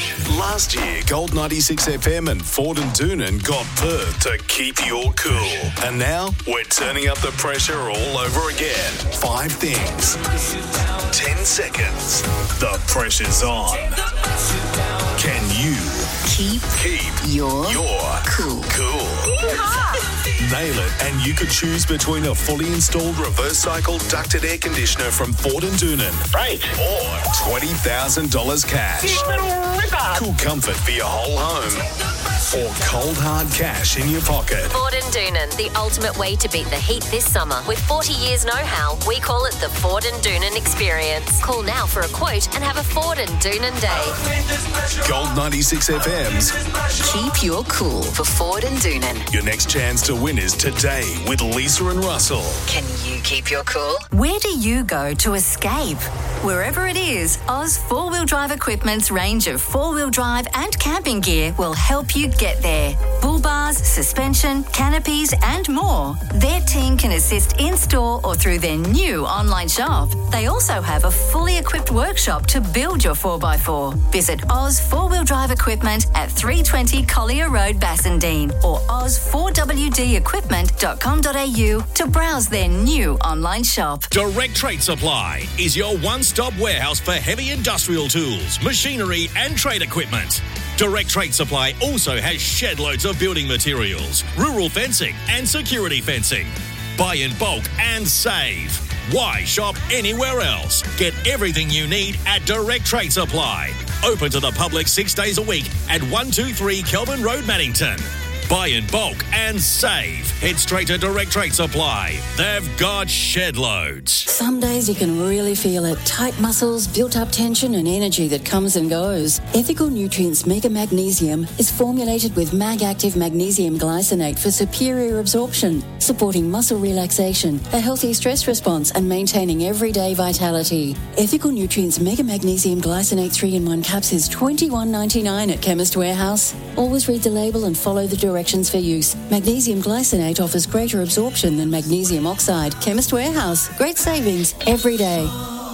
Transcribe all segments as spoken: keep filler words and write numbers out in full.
Last year, Gold ninety-six F M and Ford and Doonan got Perth to keep your cool. And now, we're turning up the pressure all over again. Five things. Ten seconds. The pressure's on. Can you keep, keep your, your cool? Cool. Nail it, and you could choose between a fully installed reverse-cycle ducted air conditioner from Ford and Doonan. Right. Or twenty thousand dollars cash. Cool comfort for your whole home. Or cold, hard cash in your pocket. Ford and Doonan, the ultimate way to beat the heat this summer. With forty years know-how, we call it the Ford and Doonan experience. Call now for a quote and have a Ford and Doonan day. Gold ninety-six F M's Keep your cool for Ford and Doonan. Your next chance to win is today with Lisa and Russell. Can you keep your cool? Where do you go to escape? Wherever it is, Oz four-wheel drive equipment's range of four-wheel drive and camping gear will help you get there. Bull bars, suspension, canopies and more. Their team can assist in-store or through their new online shop. They also have a fully equipped workshop to build your four by four. Visit Oz four-wheel drive equipment at three twenty Collier Road, Bassendean or oz four w d equipment dot com dot a u to browse their new online shop. Direct Trade Supply is your one-stop warehouse for heavy industrial tools, machinery and trade equipment. Direct Trade Supply also has shed loads of building materials, rural fencing and security fencing. Buy in bulk and save. Why shop anywhere else? Get everything you need at Direct Trade Supply. Open to the public six days a week at one two three Kelvin Road, Maddington. Buy in bulk and save. Head straight to Direct Trade Supply. They've got shed loads. Some days you can really feel it. Tight muscles, built-up tension and energy that comes and goes. Ethical Nutrients Mega Magnesium is formulated with Mag-Active Magnesium Glycinate for superior absorption, supporting muscle relaxation, a healthy stress response and maintaining everyday vitality. Ethical Nutrients Mega Magnesium Glycinate three in one caps is twenty-one ninety-nine at Chemist Warehouse. Always read the label and follow the directions for use. Magnesium glycinate offers greater absorption than magnesium oxide. Chemist Warehouse. Great savings every day.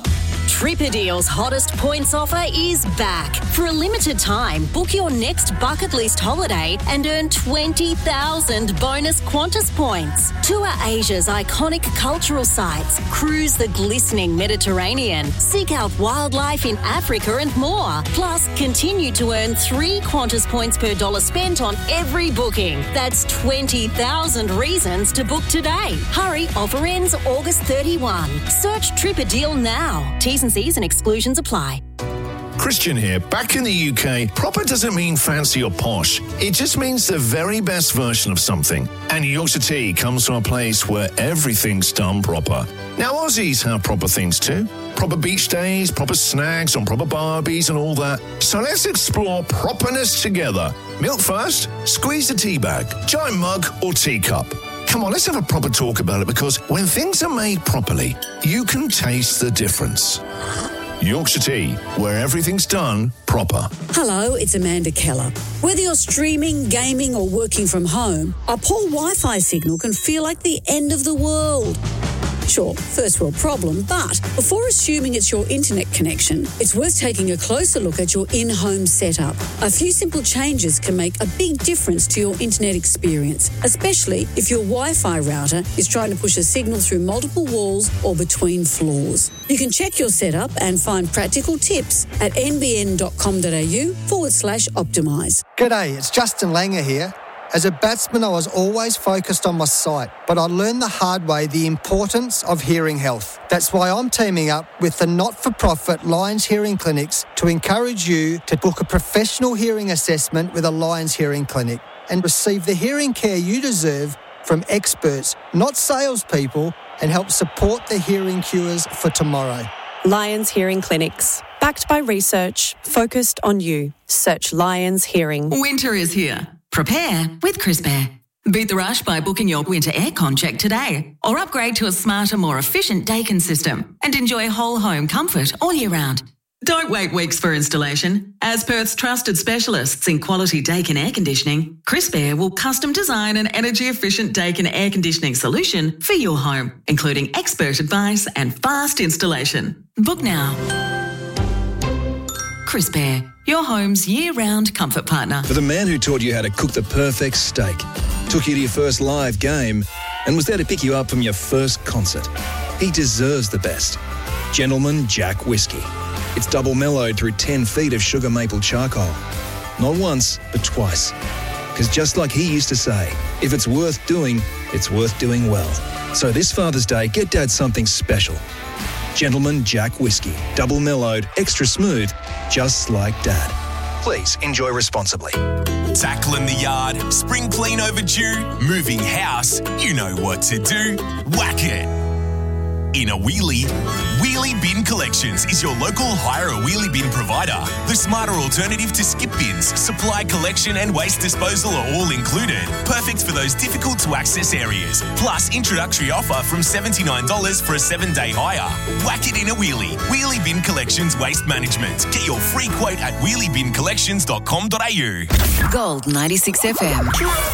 Tripadeal's hottest points offer is back. For a limited time, book your next bucket list holiday and earn twenty thousand bonus Qantas points. Tour Asia's iconic cultural sites, cruise the glistening Mediterranean, seek out wildlife in Africa and more. Plus, continue to earn three Qantas points per dollar spent on every booking. That's twenty thousand reasons to book today. Hurry, offer ends August thirty-first. Search Tripadeal now. T's and C's and exclusions apply. Christian here. Back in the U K, proper doesn't mean fancy or posh. It just means the very best version of something. And Yorkshire Tea comes from a place where everything's done proper. Now, Aussies have proper things too. Proper beach days, proper snags on proper barbies and all that. So let's explore properness together. Milk first, squeeze the tea bag, giant mug or teacup. Come on, let's have a proper talk about it, because when things are made properly, you can taste the difference. Yorkshire Tea, where everything's done proper. Hello, it's Amanda Keller. Whether you're streaming, gaming or working from home, a poor Wi-Fi signal can feel like the end of the world. Sure, first world problem, but before assuming it's your internet connection, it's worth taking a closer look at your in-home setup. A few simple changes can make a big difference to your internet experience, especially if your Wi-Fi router is trying to push a signal through multiple walls or between floors. You can check your setup and find practical tips at nbn.com.au forward slash optimise. G'day, it's Justin Langer here. As a batsman, I was always focused on my sight, but I learned the hard way the importance of hearing health. That's why I'm teaming up with the not-for-profit Lions Hearing Clinics to encourage you to book a professional hearing assessment with a Lions Hearing Clinic and receive the hearing care you deserve from experts, not salespeople, and help support the hearing cures for tomorrow. Lions Hearing Clinics. Backed by research, focused on you. Search Lions Hearing. Winter is here. Prepare with Crisp Air. Beat the rush by booking your winter aircon check today, or upgrade to a smarter, more efficient Daikin system and enjoy whole home comfort all year round. Don't wait weeks for installation. As Perth's trusted specialists in quality Daikin air conditioning, Crisp Air will custom design an energy-efficient Daikin air conditioning solution for your home, including expert advice and fast installation. Book now. Crisp Air, your home's year-round comfort partner. For the man who taught you how to cook the perfect steak, took you to your first live game, and was there to pick you up from your first concert. He deserves the best. Gentleman Jack Whiskey. It's double mellowed through ten feet of sugar maple charcoal. Not once, but twice. Because just like he used to say, if it's worth doing, it's worth doing well. So this Father's Day, get Dad something special. Gentleman Jack Whiskey. Double mellowed, extra smooth, just like Dad. Please enjoy responsibly. Tackling the yard, spring clean overdue, moving house, you know what to do. Whack it. In a wheelie, Wheelie Bin Collections is your local hire a wheelie bin provider. The smarter alternative to skip bins, supply collection and waste disposal are all included. Perfect for those difficult to access areas. Plus introductory offer from seventy-nine dollars for a seven day hire. Whack it in a wheelie. Wheelie Bin Collections Waste Management. Get your free quote at wheelie bin collections dot com dot a u. Gold ninety-six F M.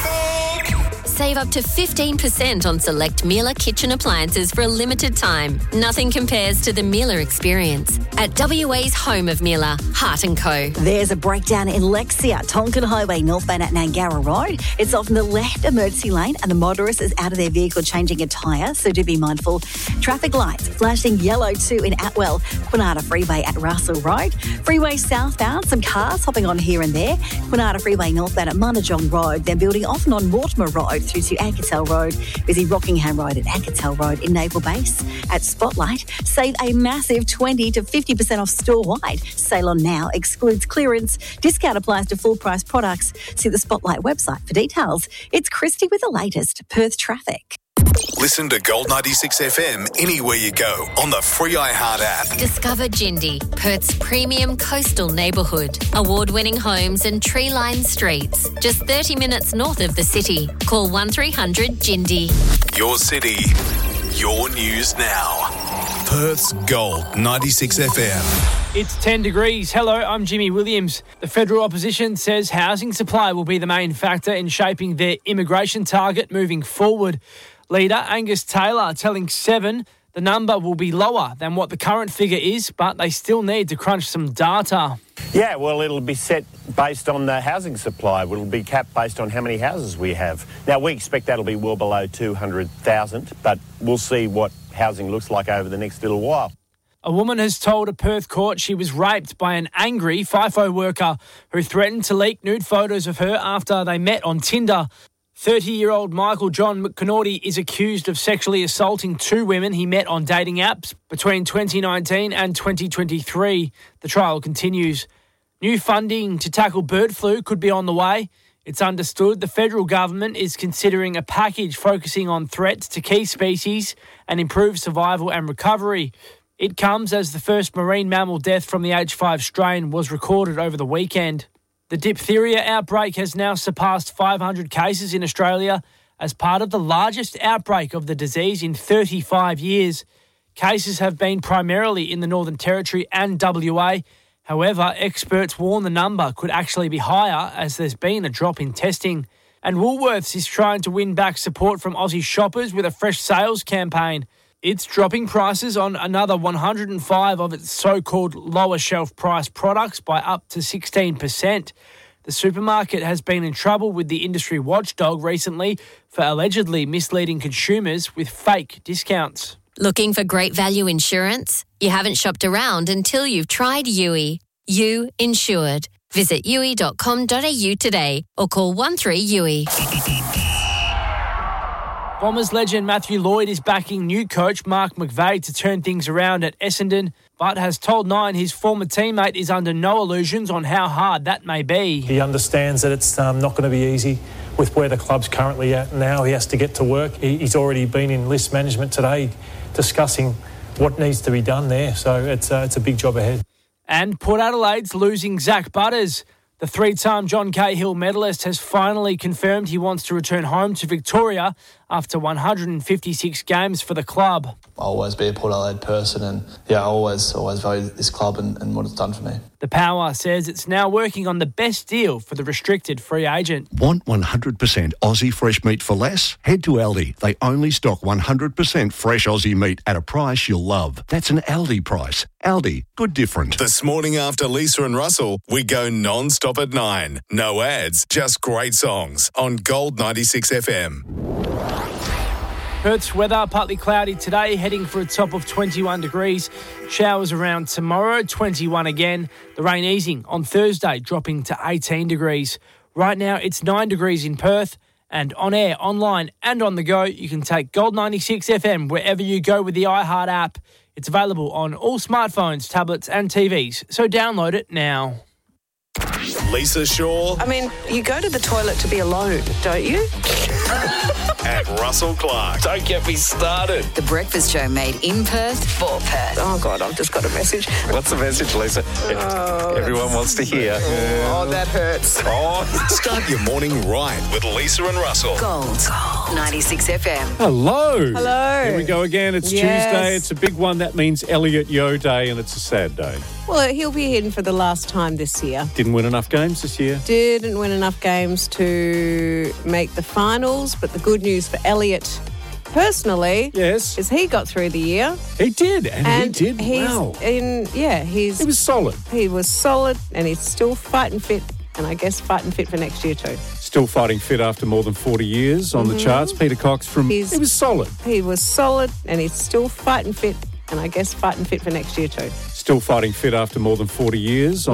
Save up to fifteen percent on select Miele kitchen appliances for a limited time. Nothing compares to the Miele experience. At W A's home of Miele, Hart and Co. There's a breakdown in Lexia, Tonkin Highway, northbound at Nangara Road. It's off in the left emergency lane and a motorist is out of their vehicle changing a tyre, so do be mindful. Traffic lights flashing yellow too in Atwell, Quinata Freeway at Russell Road. Freeway southbound, some cars hopping on here and there. Quinata Freeway northbound at Munajong Road, then building off and on Mortimer Road through to Anketel Road. Busy Rockingham Road at Anketel Road in Naval Base. At Spotlight, save a massive twenty to fifty percent off store-wide. Sale on now excludes clearance. Discount applies to full-price products. See the Spotlight website for details. It's Christy with the latest Perth traffic. Listen to Gold ninety-six F M anywhere you go on the free iHeart app. Discover Jindy, Perth's premium coastal neighbourhood. Award-winning homes and tree-lined streets. Just thirty minutes north of the city. Call one three hundred Jindy. Your city, your news now. Perth's Gold ninety-six F M. It's ten degrees. Hello, I'm Jimmy Williams. The federal opposition says housing supply will be the main factor in shaping their immigration target moving forward. Leader Angus Taylor telling Seven the number will be lower than what the current figure is, but they still need to crunch some data. Yeah, well, it'll be set based on the housing supply. It'll be capped based on how many houses we have. Now, we expect that'll be well below two hundred thousand, but we'll see what housing looks like over the next little while. A woman has told a Perth court she was raped by an angry FIFO worker who threatened to leak nude photos of her after they met on Tinder. thirty-year-old Michael John McConaughey is accused of sexually assaulting two women he met on dating apps between twenty nineteen and twenty twenty-three. The trial continues. New funding to tackle bird flu could be on the way. It's understood the federal government is considering a package focusing on threats to key species and improved survival and recovery. It comes as the first marine mammal death from the H five strain was recorded over the weekend. The diphtheria outbreak has now surpassed five hundred cases in Australia as part of the largest outbreak of the disease in thirty-five years. Cases have been primarily in the Northern Territory and W A. However, experts warn the number could actually be higher as there's been a drop in testing. And Woolworths is trying to win back support from Aussie shoppers with a fresh sales campaign. It's dropping prices on another one hundred five of its so-called lower shelf price products by up to sixteen percent. The supermarket has been in trouble with the industry watchdog recently for allegedly misleading consumers with fake discounts. Looking for great value insurance? You haven't shopped around until you've tried U I. You Insured. Visit u i dot com dot a u today or call one three U I. Bombers legend Matthew Lloyd is backing new coach Mark McVeigh to turn things around at Essendon, but has told Nine his former teammate is under no illusions on how hard that may be. He understands that it's um, not going to be easy with where the club's currently at now. He has to get to work. He, he's already been in list management today discussing what needs to be done there, so it's, uh, it's a big job ahead. And Port Adelaide's losing Zach Butters. The three-time John Cahill medalist has finally confirmed he wants to return home to Victoria after one hundred fifty-six games for the club. I'll always be a Port Adelaide person, and yeah, I always, always value this club and, and what it's done for me. The Power says it's now working on the best deal for the restricted free agent. Want one hundred percent Aussie fresh meat for less? Head to Aldi. They only stock one hundred percent fresh Aussie meat at a price you'll love. That's an Aldi price. Aldi, good different. This morning after Lisa and Russell, we go non-stop at nine. No ads, just great songs on Gold ninety-six F M. Perth's weather, partly cloudy today, heading for a top of twenty-one degrees. Showers around tomorrow, twenty-one again. The rain easing on Thursday, dropping to eighteen degrees. Right now, it's nine degrees in Perth. And on air, online and on the go, you can take Gold ninety-six F M wherever you go with the iHeart app. It's available on all smartphones, tablets and T Vs, so download it now. Lisa Shaw. I mean, you go to the toilet to be alone, don't you? And Russell Clark. Don't get me started. The Breakfast Show made in Perth for Perth. Oh, God, I've just got a message. What's the message, Lisa? Oh, Everyone wants to hear. Oh, that hurts. Oh. Start your morning right with Lisa and Russell. Gold, Gold ninety-six F M. Hello. Hello. Here we go again. It's Yes. Tuesday. It's a big one. That means Elliot Yeo Day, and it's a sad day. Well, he'll be hidden for the last time this year. Didn't win enough games this year. Didn't win enough games to make the finals, but the good news for Elliot personally yes. is he got through the year. He did, and, And he did he's well. in, yeah, he's... He was solid. He was solid, and he's still fighting fit, and I guess fighting fit for next year too. Still fighting fit after more than forty years on Mhm. the charts. Peter Cox from... He's- he was solid. He was solid, and he's still fighting fit, and I guess fighting fit for next year too. Still fighting fit after more than forty years